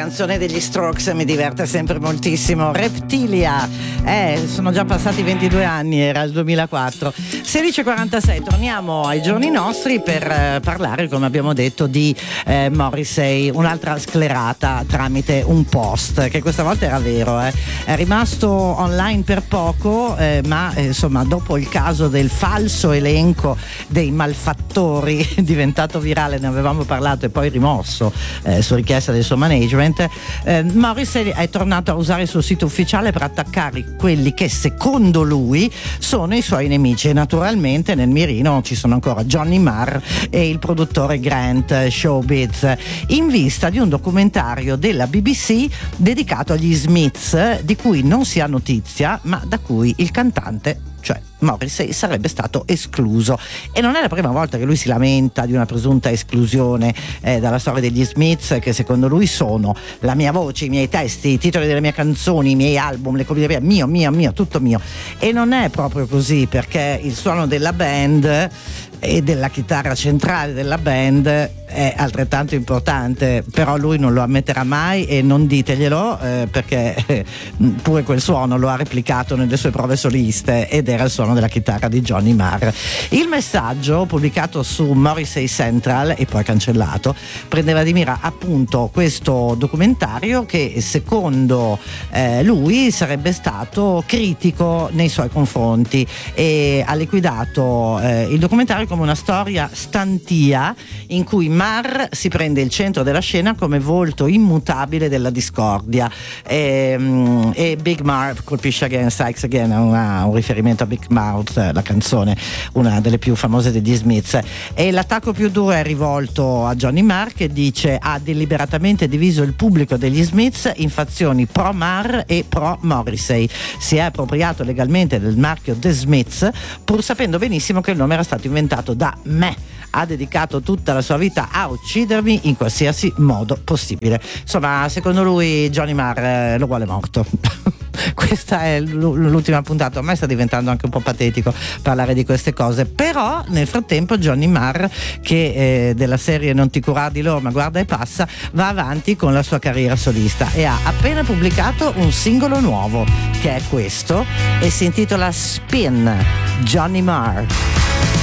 canzone degli Strokes mi diverte sempre moltissimo. Reptilia, sono già passati 22 anni, era il 2004. 16:46, torniamo ai giorni nostri per parlare, come abbiamo detto, di Morrissey, un'altra sclerata tramite un post, che questa volta era vero, è rimasto online per poco, ma insomma dopo il caso del falso elenco dei malfattori diventato virale, ne avevamo parlato e poi rimosso su richiesta del suo management, Morrissey è tornato a usare il suo sito ufficiale per attaccare quelli che secondo lui sono i suoi nemici, e naturalmente nel mirino ci sono ancora Johnny Marr e il produttore Grant Showbiz, in vista di un documentario della BBC dedicato agli Smiths, di cui non si ha notizia ma da cui il cantante, cioè Morrissey, sarebbe stato escluso. E non è la prima volta che lui si lamenta di una presunta esclusione dalla storia degli Smiths, che secondo lui sono la mia voce, i miei testi, i titoli delle mie canzoni, i miei album, le copie, mio, tutto mio. E non è proprio così, perché il suono della band e della chitarra centrale della band è altrettanto importante, però lui non lo ammetterà mai, e non diteglielo, perché pure quel suono lo ha replicato nelle sue prove soliste ed era il suono della chitarra di Johnny Marr. Il messaggio, pubblicato su Morrissey Central e poi cancellato, prendeva di mira appunto questo documentario che secondo lui sarebbe stato critico nei suoi confronti, e ha liquidato il documentario come una storia stantia in cui Marr si prende il centro della scena come volto immutabile della discordia, e Big Marr colpisce Again, Strikes Again, un riferimento a Big Mouth, la canzone, una delle più famose degli Smiths. E l'attacco più duro è rivolto a Johnny Marr, che dice ha deliberatamente diviso il pubblico degli Smiths in fazioni pro Marr e pro Morrissey, si è appropriato legalmente del marchio The Smiths pur sapendo benissimo che il nome era stato inventato da me, ha dedicato tutta la sua vita a uccidermi in qualsiasi modo possibile. Insomma, secondo lui Johnny Marr lo vuole morto. Questa è l'ultima puntata. Ormai sta diventando anche un po' patetico parlare di queste cose, però nel frattempo Johnny Marr, che della serie non ti curar di loro ma guarda e passa, va avanti con la sua carriera solista e ha appena pubblicato un singolo nuovo, che è questo, e si intitola Spin. Johnny Marr.